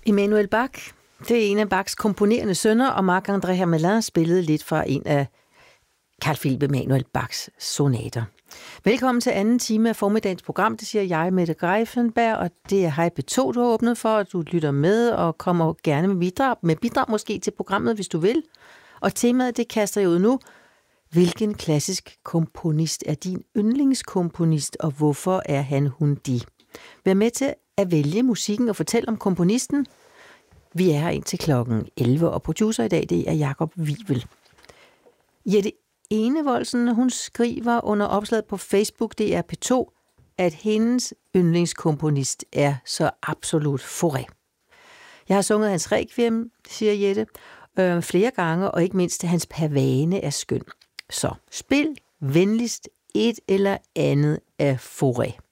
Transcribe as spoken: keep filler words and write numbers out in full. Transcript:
Emmanuel Bach, det er en af Bachs komponerende sønner, og Marc-André Hamelin spillede lidt fra en af Carl Philipp Emanuel Bachs sonater. Velkommen til anden time af formiddagens program, det siger jeg, Mette Greiffenberg, og det er Hej P to, du har åbnet for, og du lytter med og kommer gerne med bidrag, med bidrag måske til programmet, hvis du vil. Og temaet, det kaster jeg ud nu. Hvilken klassisk komponist er din yndlingskomponist, og hvorfor er han hun de? Vær med til at vælge musikken og fortælle om komponisten. Vi er her indtil klokken elleve, og producer i dag, det er Jakob Wivel. Jette Enevoldsen, hun skriver under opslaget på Facebook, det er P to, at hendes yndlingskomponist er så absolut Fauré. Jeg har sunget hans Requiem, siger Jette, øh, flere gange, og ikke mindst hans Pavane er skøn. Så spil venligst et eller andet af Fauré.